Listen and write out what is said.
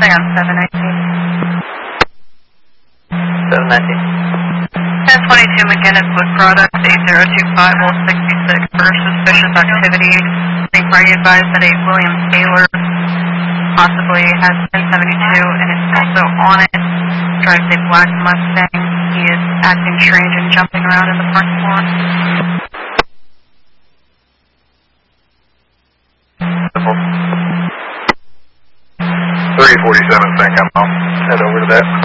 Stay on 719. 719. 1022 McGinnis Wood Products, 8025 Old 66 for suspicious activity. Are you advised that a William Taylor possibly has 1072 and is also on it? Drives a black Mustang. He is acting strange and jumping around in the parking lot. 347, think I'm off. Head over to that.